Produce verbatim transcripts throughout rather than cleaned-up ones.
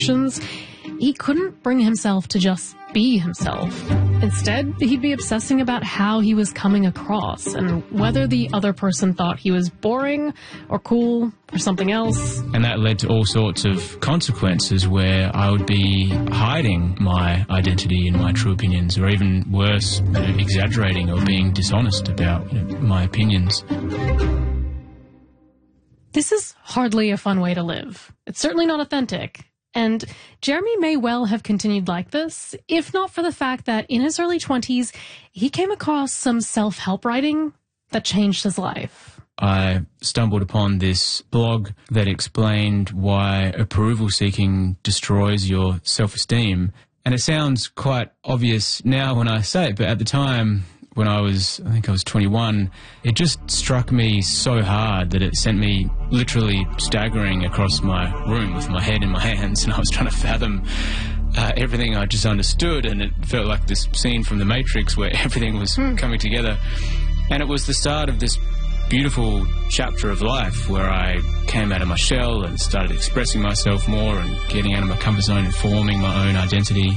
he couldn't bring himself to just be himself. Instead, he'd be obsessing about how he was coming across and whether the other person thought he was boring or cool or something else. And that led to all sorts of consequences where I would be hiding my identity and my true opinions, or even worse, you know, exaggerating or being dishonest about, you know, my opinions. This is hardly a fun way to live. It's certainly not authentic. And Jeremy may well have continued like this, if not for the fact that in his early twenties, he came across some self-help writing that changed his life. I stumbled upon this blog that explained why approval-seeking destroys your self-esteem. And it sounds quite obvious now when I say it, but at the time, when I was, I think I was twenty-one, it just struck me so hard that it sent me literally staggering across my room with my head in my hands, and I was trying to fathom uh, everything I just understood, and it felt like this scene from The Matrix where everything was mm. coming together. And it was the start of this beautiful chapter of life where I came out of my shell and started expressing myself more and getting out of my comfort zone and forming my own identity.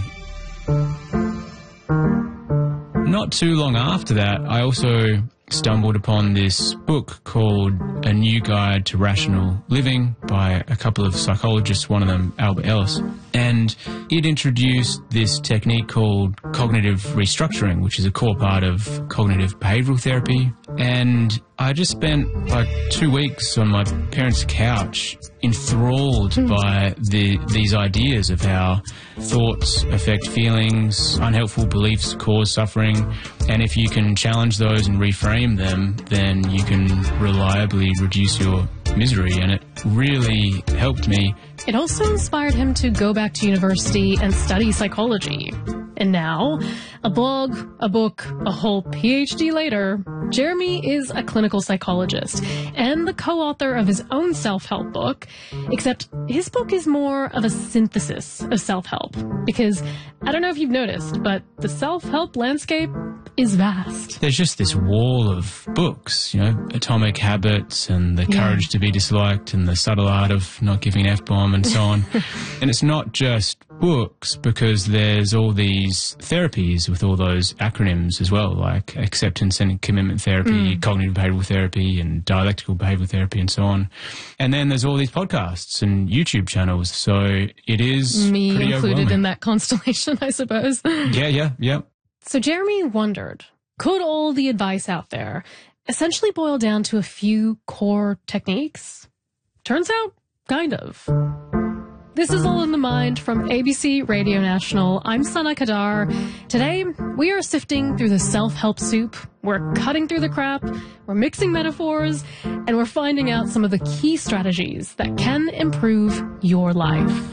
Not too long after that, I also stumbled upon this book called A New Guide to Rational Living by a couple of psychologists, one of them Albert Ellis. And it introduced this technique called cognitive restructuring, which is a core part of cognitive behavioral therapy. And I just spent like two weeks on my parents' couch enthralled mm. by the, these ideas of how thoughts affect feelings, unhelpful beliefs cause suffering, and if you can challenge those and reframe them, then you can reliably reduce your misery, and it really helped me. It also inspired him to go back to university and study psychology. And now, a blog, a book, a whole P H D later, Jeremy is a clinical psychologist and the co-author of his own self-help book, except his book is more of a synthesis of self-help. Because, I don't know if you've noticed, but the self-help landscape is vast. There's just this wall of books, you know, Atomic Habits and The Courage yeah. to be Disliked and The Subtle Art of Not Giving an F-Bomb and so on. And it's not just books, because there's all these therapies with all those acronyms as well, like acceptance and commitment therapy, mm. cognitive behavioral therapy, and dialectical behavioral therapy, and so on. And then there's all these podcasts and YouTube channels, so it is me pretty included in that constellation, I suppose. Yeah, yeah, yeah. So Jeremy wondered, could all the advice out there essentially boil down to a few core techniques? Turns out, kind of. This is All in the Mind from A B C Radio National. I'm Sana Kadar. Today, we are sifting through the self-help soup. We're cutting through the crap, we're mixing metaphors, and we're finding out some of the key strategies that can improve your life.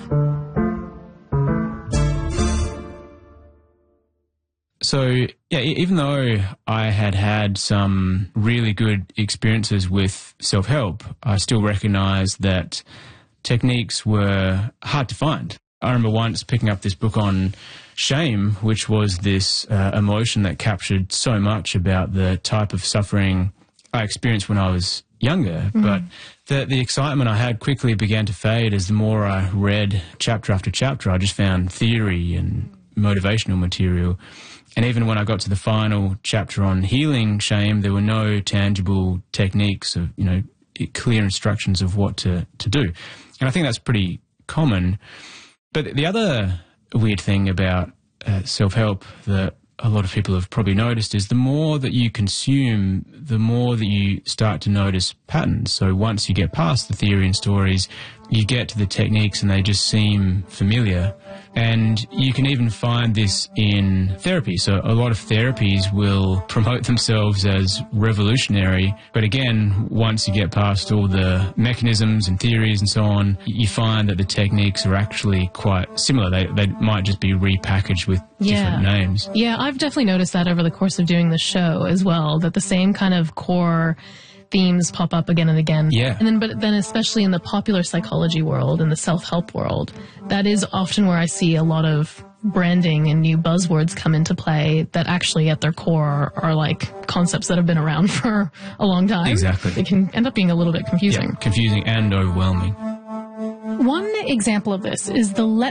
So, yeah, even though I had had some really good experiences with self-help, I still recognized that techniques were hard to find. I remember once picking up this book on shame, which was this uh, emotion that captured so much about the type of suffering I experienced when I was younger. Mm-hmm. But the, the excitement I had quickly began to fade as the more I read chapter after chapter. I just found theory and motivational material. And even when I got to the final chapter on healing shame, there were no tangible techniques of, you know, clear instructions of what to, to do. And I think that's pretty common. But the other weird thing about uh, self-help that a lot of people have probably noticed is the more that you consume, the more that you start to notice patterns. So once you get past the theory and stories, you get to the techniques and they just seem familiar. And you can even find this in therapy. So a lot of therapies will promote themselves as revolutionary. But again, once you get past all the mechanisms and theories and so on, you find that the techniques are actually quite similar. They, they might just be repackaged with yeah. different names. Yeah, I've definitely noticed that over the course of doing the show as well, that the same kind of core themes pop up again and again. Yeah. And then, but then especially in the popular psychology world and the self-help world, that is often where I see a lot of branding and new buzzwords come into play that actually at their core are like concepts that have been around for a long time. Exactly. It can end up being a little bit confusing. Yeah, confusing and overwhelming. One example of this is the Let